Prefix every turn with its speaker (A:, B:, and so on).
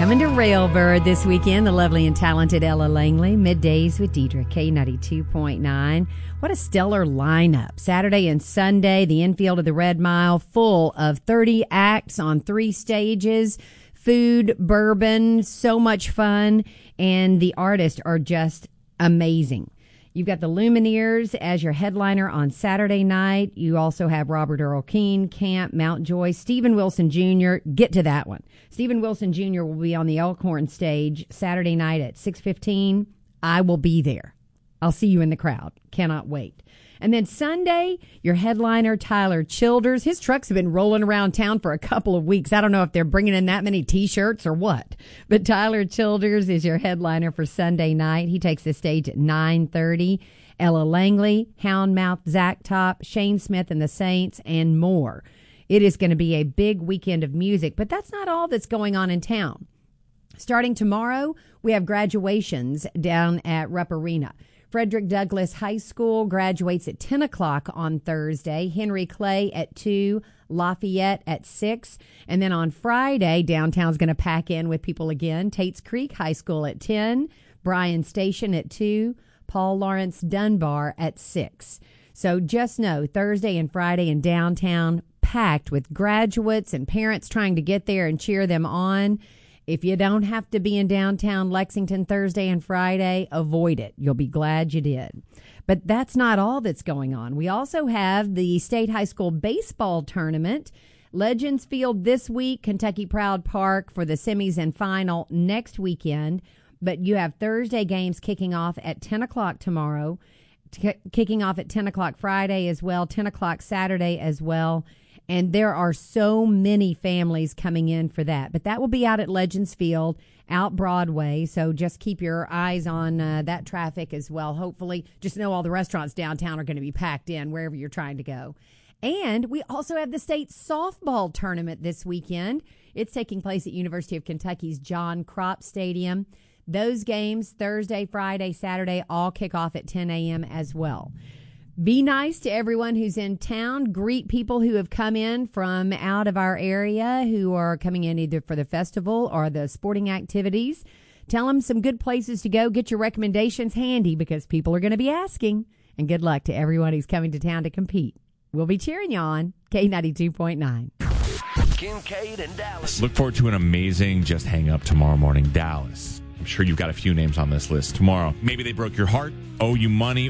A: Coming to Railbird this weekend, the lovely and talented Ella Langley. Middays with Deidre, K92.9. What a stellar lineup. Saturday and Sunday, the infield of the Red Mile, full of 30 acts on 3 stages. Food, bourbon, so much fun. And the artists are just amazing. You've got the Lumineers as your headliner on Saturday night. You also have Robert Earl Keen, Camp, Mountjoy, Stephen Wilson Jr. Get to that one. Stephen Wilson Jr. will be on the Elkhorn stage Saturday night at 6:15. I will be there. I'll see you in the crowd. Cannot wait. And then Sunday, your headliner, Tyler Childers. His trucks have been rolling around town for a couple of weeks. I don't know if they're bringing in that many T-shirts or what. But Tyler Childers is your headliner for Sunday night. He takes the stage at 9:30. Ella Langley, Houndmouth, Zach Top, Shane Smith and the Saints, and more. It is going to be a big weekend of music. But that's not all that's going on in town. Starting tomorrow, we have graduations down at Rupp Arena. Frederick Douglass High School graduates at 10 o'clock on Thursday. Henry Clay at 2, Lafayette at 6. And then on Friday, downtown's going to pack in with people again. Tates Creek High School at 10, Bryan Station at 2, Paul Lawrence Dunbar at 6. So just know, Thursday and Friday in downtown, packed with graduates and parents trying to get there and cheer them on. If you don't have to be in downtown Lexington Thursday and Friday, avoid it. You'll be glad you did. But that's not all that's going on. We also have the State High School Baseball Tournament. Legends Field this week, Kentucky Proud Park for the semis and final next weekend. But you have Thursday games kicking off at 10 o'clock tomorrow, kicking off at 10 o'clock Friday as well, 10 o'clock Saturday as well. And there are so many families coming in for that. But that will be out at Legends Field, out Broadway. So just keep your eyes on that traffic as well. Hopefully, just know all the restaurants downtown are going to be packed in wherever you're trying to go. And we also have the state softball tournament this weekend. It's taking place at University of Kentucky's John Kropp Stadium. Those games, Thursday, Friday, Saturday, all kick off at 10 a.m. as well. Be nice to everyone who's in town. Greet people who have come in from out of our area who are coming in either for the festival or the sporting activities. Tell them some good places to go. Get your recommendations handy because people are going to be asking. And good luck to everyone who's coming to town to compete. We'll be cheering you on K92.9.
B: Kincaid and Dallas.
C: Look forward to an amazing Just Hang Up tomorrow morning. Dallas. I'm sure you've got a few names on this list tomorrow. Maybe they broke your heart, owe you money,